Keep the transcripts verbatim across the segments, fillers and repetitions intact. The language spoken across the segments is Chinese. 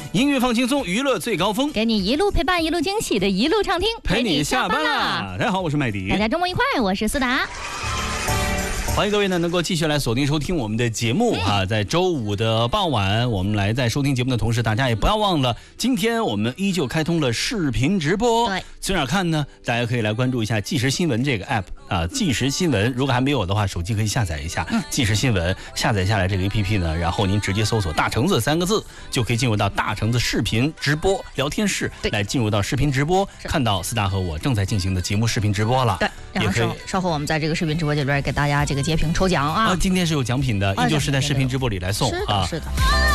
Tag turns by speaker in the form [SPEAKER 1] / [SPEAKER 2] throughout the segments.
[SPEAKER 1] 音乐放轻松，娱乐最高峰，
[SPEAKER 2] 给你一路陪伴，一路惊喜的一路畅听，
[SPEAKER 1] 陪你下班啦！大家好，我是麦迪，
[SPEAKER 2] 大家周末愉快，我是思达。
[SPEAKER 1] 欢迎各位呢，能够继续来锁定收听我们的节目啊！在周五的傍晚，我们来在收听节目的同时，大家也不要忘了，今天我们依旧开通了视频直播。
[SPEAKER 2] 对，
[SPEAKER 1] 去哪儿看呢？大家可以来关注一下即时新闻这个 app 啊，即时新闻，如果还没有的话，手机可以下载一下即时新闻，下载下来这个 A P P 呢，然后您直接搜索大橙子三个字，就可以进入到大橙子视频直播聊天室，来进入到视频直播，看到思达和我正在进行的节目视频直播了。
[SPEAKER 2] 对，然后稍稍后我们在这个视频直播里边给大家这个截屏抽奖啊。
[SPEAKER 1] 啊，今天是有奖品的，依旧是在视频直播里来送啊。
[SPEAKER 2] 是的。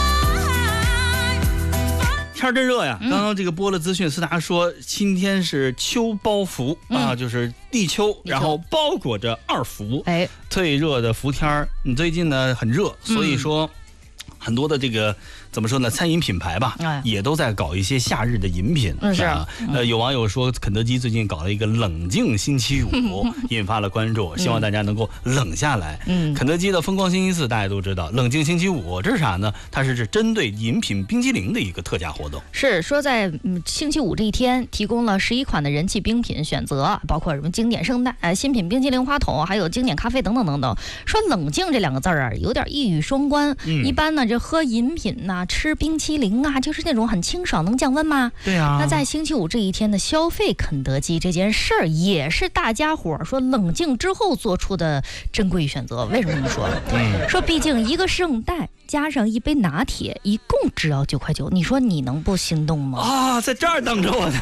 [SPEAKER 1] 天真热呀！刚刚这个播了资讯，思达说今天是秋包伏、嗯、啊，就是立秋，然后包裹着二伏。哎，最热的伏天儿，你最近呢很热，所以说。嗯很多的这个怎么说呢？餐饮品牌吧，哎、也都在搞一些夏日的饮品。
[SPEAKER 2] 嗯，是
[SPEAKER 1] 啊。呃，有网友说，肯德基最近搞了一个冷静星期五，引发了关注，希望大家能够冷下来。嗯，肯德基的疯狂星期四大家都知道，冷静星期五这是啥呢？它是指针对饮品冰激凌的一个特价活动。
[SPEAKER 2] 是说在嗯星期五这一天，提供了十一款的人气冰品选择，包括什么经典圣诞、呃新品冰激凌花筒，还有经典咖啡等等等等。说冷静这两个字儿啊，有点一语双关。嗯、一般呢。这喝饮品呐、啊，吃冰淇淋啊，就是那种很清爽能降温吗？
[SPEAKER 1] 对啊。
[SPEAKER 2] 那在星期五这一天的消费肯德基这件事儿，也是大家伙儿说冷静之后做出的珍贵选择。为什么这么说？嗯，说毕竟一个圣代加上一杯拿铁，一共只要九块九，你说你能不心动吗？
[SPEAKER 1] 啊，在这儿等着我呢。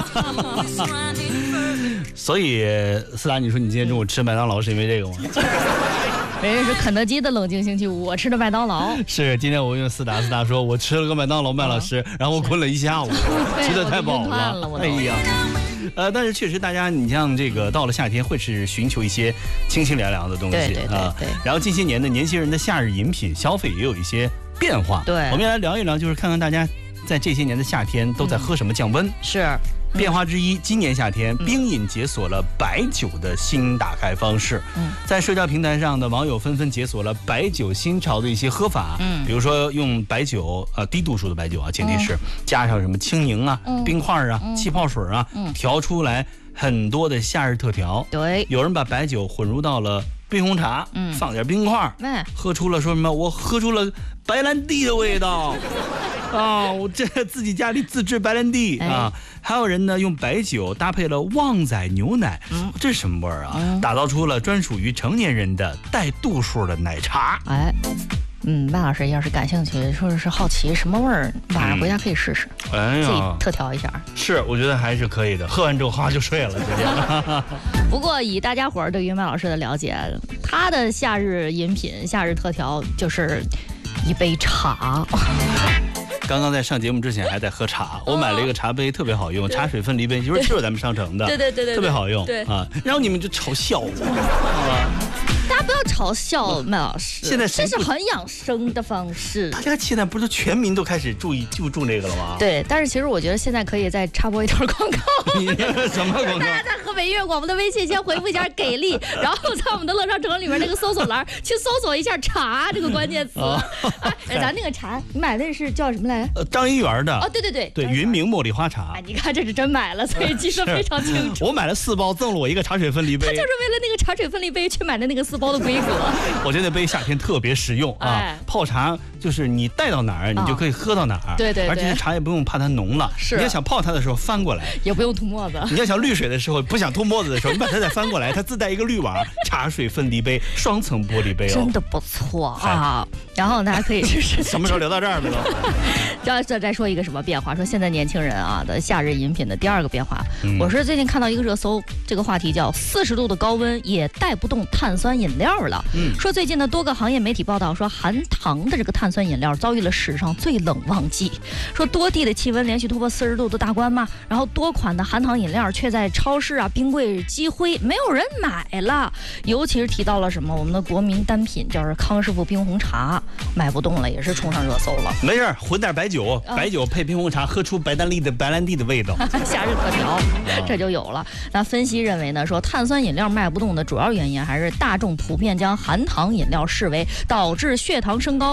[SPEAKER 1] 所以，思达，你说你今天中午吃麦当劳是因为这个吗？
[SPEAKER 2] 人家是肯德基的冷静星期五，我吃的麦当劳。
[SPEAKER 1] 是，今天我用思达，思达说我吃了个麦当劳，麦老师，啊、然后我困了一下午，吃的太饱了。
[SPEAKER 2] 了
[SPEAKER 1] 哎呀，呃，但是确实，大家你像这个到了夏天，会是寻求一些清清凉凉的东西
[SPEAKER 2] 对对对
[SPEAKER 1] 啊。然后近些年的年轻人的夏日饮品消费也有一些变化。
[SPEAKER 2] 对，
[SPEAKER 1] 我们也来聊一聊，就是看看大家在这些年的夏天都在喝什么降温。
[SPEAKER 2] 嗯、是。
[SPEAKER 1] 变化之一，今年夏天冰饮解锁了白酒的新打开方式。嗯，在社交平台上的网友纷纷解锁了白酒新潮的一些喝法。嗯，比如说用白酒，呃，低度数的白酒啊，前提是、嗯、加上什么青柠啊、嗯、冰块啊、嗯、气泡水啊，嗯、调出来很多的夏日特调。
[SPEAKER 2] 对，
[SPEAKER 1] 有人把白酒混入到了冰红茶，嗯，放点冰块，哎，喝出了说什么？我喝出了白兰地的味道。啊，我这自己家里自制白兰地啊，还有人呢用白酒搭配了旺仔牛奶，嗯、这是什么味儿啊？嗯、打造出了专属于成年人的带度数的奶茶。
[SPEAKER 2] 哎，嗯，麦老师要是感兴趣，说是好奇什么味儿，晚上回家可以试试，嗯、自己特调一下。
[SPEAKER 1] 是，我觉得还是可以的。喝完之后哈就睡了，直接。
[SPEAKER 2] 不过以大家伙儿对于麦老师的了解，他的夏日饮品、夏日特调就是一杯茶。
[SPEAKER 1] 刚刚在上节目之前还在喝茶，我买了一个茶杯，特别好用，茶水分离杯，就是就是咱们商城的，
[SPEAKER 2] 对对对对，
[SPEAKER 1] 特别好用，
[SPEAKER 2] 对
[SPEAKER 1] 啊，然后你们就嘲笑我，啊。
[SPEAKER 2] 大家不要嘲笑麦老师，
[SPEAKER 1] 现在
[SPEAKER 2] 这是很养生的方式。
[SPEAKER 1] 大家现在不是全民都开始注意就注这个了吗？
[SPEAKER 2] 对，但是其实我觉得现在可以再插播一段广告。
[SPEAKER 1] 你什么广告？
[SPEAKER 2] 大家在河北音乐广播的微信先回复一下“给力”，然后在我们的乐商城里面那个搜索栏去搜索一下“茶”这个关键词。哦、哎，咱那个茶，你买的是叫什么来？
[SPEAKER 1] 呃，张一元的。
[SPEAKER 2] 哦，对对对，
[SPEAKER 1] 对，云茗茉莉花茶。
[SPEAKER 2] 哎，你看这是真买了，所以记得非常清楚。
[SPEAKER 1] 我买了四包，赠了我一个茶水分离杯。
[SPEAKER 2] 他就是为了那个茶水分离杯去买的那个四包的规格。
[SPEAKER 1] 我觉得杯夏天特别实用啊！哎、泡茶就是你带到哪儿，你就可以喝到哪儿。
[SPEAKER 2] 对对对，
[SPEAKER 1] 而且茶也不用怕它浓了。
[SPEAKER 2] 是，
[SPEAKER 1] 你要想泡它的时候翻过来，
[SPEAKER 2] 也不用涂沫子。
[SPEAKER 1] 你要想滤水的时候，不想涂沫子的时候，你把它再翻过来，它自带一个滤网，茶水分离杯，双层玻璃杯哦，
[SPEAKER 2] 真的不错啊！然后大家可以试试。
[SPEAKER 1] 什么时候聊到这儿了都？
[SPEAKER 2] 再再再说一个什么变化？说现在年轻人啊的夏日饮品的第二个变化，嗯、我是最近看到一个热搜，这个话题叫四十度的高温也带不动碳酸饮料了。嗯，说最近的多个行业媒体报道说，含糖的这个碳酸饮料遭遇了史上最冷旺季，说多地的气温连续突破四十度的大关嘛，然后多款的含糖饮料却在超市啊冰柜积灰，没有人买了。尤其是提到了什么我们的国民单品，就是康师傅冰红茶买不动了，也是冲上热搜了。
[SPEAKER 1] 没事，混点白酒，啊、白酒配冰红茶，喝出白丹利的白兰地的味道，
[SPEAKER 2] 夏日特调，这就有了。那分析认为呢，说碳酸饮料卖不动的主要原因还是大众普遍将含糖饮料视为导致血糖升高和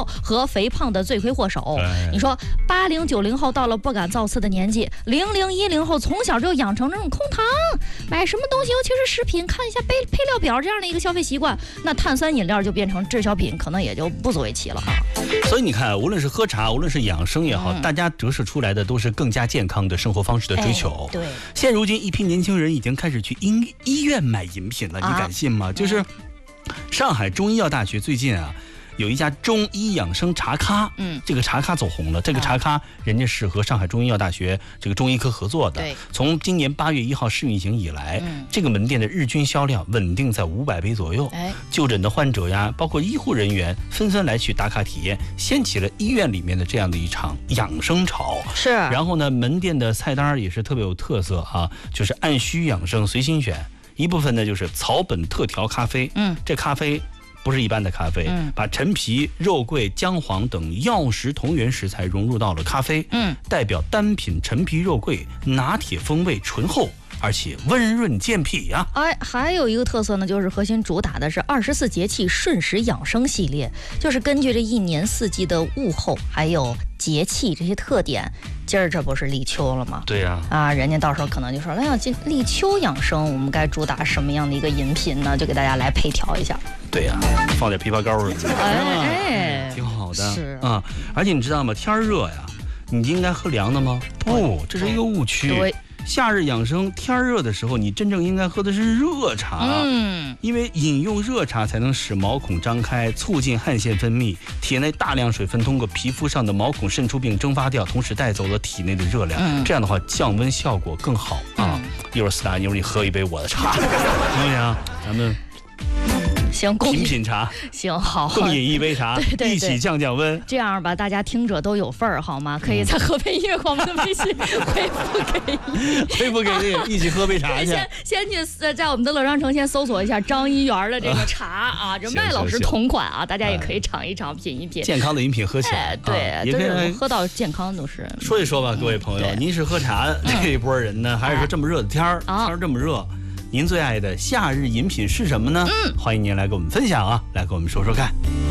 [SPEAKER 2] 肥胖的罪魁祸首。你说八零九零后到了不敢造次的年纪，零零一零后从小就养成这种控糖，买什么东西，尤其是食品，看一下配配料表这样的一个消费习惯，那碳酸饮料就变成滞销品，可能也就不足为奇了哈。
[SPEAKER 1] 所以你看，无论是喝茶，无论是养生也好，嗯、大家折射出来的都是更加健康的生活方式的追求。
[SPEAKER 2] 哎、对，
[SPEAKER 1] 现如今一批年轻人已经开始去医医院买饮品了，啊、你敢信吗？就是上海中医药大学最近啊。有一家中医养生茶咖，嗯，这个茶咖走红了。这个茶咖人家是和上海中医药大学这个中医科合作的。对，从今年八月一号试运行以来，嗯，这个门店的日均销量稳定在五百杯左右。哎，就诊的患者呀，包括医护人员纷纷来去打卡体验，掀起了医院里面的这样的一场养生潮。
[SPEAKER 2] 是。
[SPEAKER 1] 然后呢，门店的菜单也是特别有特色啊，就是按需养生随心选。一部分呢就是草本特调咖啡，嗯，这咖啡。不是一般的咖啡，嗯，把陈皮、肉桂、姜黄等药食同源食材融入到了咖啡，嗯，代表单品陈皮肉桂拿铁风味醇厚，而且温润健脾呀、
[SPEAKER 2] 啊。哎，还有一个特色呢，就是核心主打的是二十四节气顺时养生系列，就是根据这一年四季的物候还有节气这些特点。今儿这不是立秋了吗？
[SPEAKER 1] 对呀、
[SPEAKER 2] 啊，啊，人家到时候可能就说，哎呀，今立秋养生，我们该主打什么样的一个饮品呢？就给大家来配调一下。
[SPEAKER 1] 对呀、啊，放点枇杷膏什么的，
[SPEAKER 2] 哎哎，
[SPEAKER 1] 挺好的。
[SPEAKER 2] 是
[SPEAKER 1] 啊，而且你知道吗？天热呀，你应该喝凉的吗？不，这是一个误区。对。夏日养生，天热的时候，你真正应该喝的是热茶，嗯，因为饮用热茶才能使毛孔张开，促进汗腺分泌，体内大量水分通过皮肤上的毛孔渗出并蒸发掉，同时带走了体内的热量，嗯、这样的话降温效果更好啊。嗯、一会儿四大妞，你喝一杯我的茶，行不行？咱们。
[SPEAKER 2] 行，
[SPEAKER 1] 品品茶，
[SPEAKER 2] 行好，
[SPEAKER 1] 共饮一杯茶，对对对，一起降降温。
[SPEAKER 2] 这样吧，大家听者都有份儿，好吗？可以在河北音乐广播的微信回复给你，
[SPEAKER 1] 回复给你，一起喝杯茶去。
[SPEAKER 2] 先先去在我们的乐商城先搜索一下张一元的这个茶啊，这麦老师同款啊，大家也可以尝一尝，品一品。
[SPEAKER 1] 健康的饮品喝起来，
[SPEAKER 2] 对，
[SPEAKER 1] 也可以
[SPEAKER 2] 喝到健康都是。
[SPEAKER 1] 说一说吧，各位朋友，您是喝茶这一波人呢，还是说这么热的天儿，天儿这么热？您最爱的夏日饮品是什么呢？嗯，欢迎您来跟我们分享啊，来跟我们说说看。